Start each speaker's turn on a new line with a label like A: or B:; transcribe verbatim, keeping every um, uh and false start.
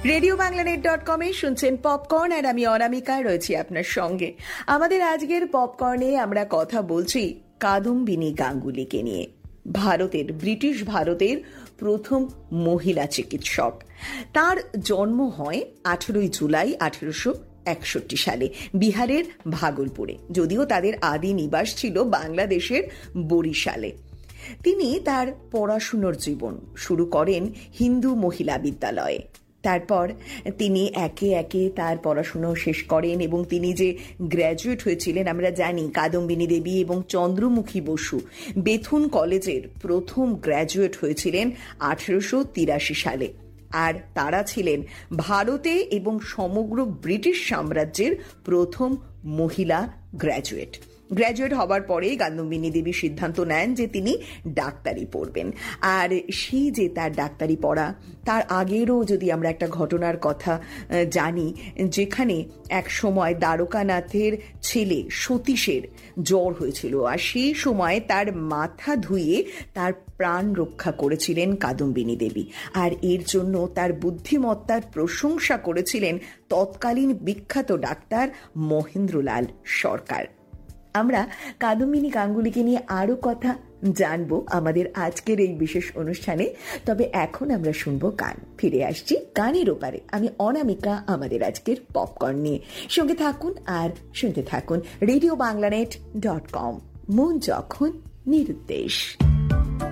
A: Radio বাংলানেট dot কমে শুনছেন popcorn, আর আমি অনামিকা রয়েছি আপনার সঙ্গে। আমাদের আজকের পপকর্নে আমরা কথা বলছি কাদম্বিনী গাঙ্গুলিকে নিয়ে। ভারতের ব্রিটিশ ভারতের প্রথম মহিলা চিকিৎসক। তার জন্ম হয় আঠেরোই জুলাই আঠেরোশো একষট্টি সালে বিহারের ভাগলপুরে, যদিও তাদের আদি নিবাস ছিল বাংলাদেশের বরিশালে। তিনি তার পড়াশুনোর জীবন শুরু করেন হিন্দু মহিলা বিদ্যালয়ে। তারপর তিনি একে একে তার পড়াশুনো শেষ করেন এবং তিনি যে গ্র্যাজুয়েট হয়েছিলেন আমরা জানি। কাদম্বিনী দেবী এবং চন্দ্রমুখী বসু বেথুন কলেজের প্রথম গ্র্যাজুয়েট হয়েছিলেন আঠেরোশো তিরাশি সালে, আর তারা ছিলেন ভারতে এবং সমগ্র ব্রিটিশ সাম্রাজ্যের প্রথম মহিলা গ্র্যাজুয়েট। গ্র্যাজুয়েট হবার পরেই কাদম্বিনী দেবী সিদ্ধান্ত নেন যে তিনি ডাক্তারি পড়বেন। আর সেই যে তার ডাক্তারি পড়া, তার আগেরও যদি আমরা একটা ঘটনার কথা জানি, যেখানে এক সময় দ্বারকানাথের ছেলে সতীশের জ্বর হয়েছিল, আর সেই সময় তার মাথা ধুয়ে তার প্রাণ রক্ষা করেছিলেন কাদম্বিনী দেবী। আর এর জন্য তার বুদ্ধিমত্তার প্রশংসা করেছিলেন তৎকালীন বিখ্যাত ডাক্তার মহেন্দ্রলাল সরকার। আমরা কাদম্বিনী গাঙ্গুলিকে নিয়ে আরও কথা জানবো আমাদের আজকের এই বিশেষ অনুষ্ঠানে। তবে এখন আমরা শুনবো গান। ফিরে আসছি গানের ওপারে। আমি অনামিকা আমাদের আজকের পপকর্ন নিয়ে। সঙ্গে থাকুন আর শুনতে থাকুন রেডিও বাংলানেট ডট কম। মন যখন নিরুদ্দেশ।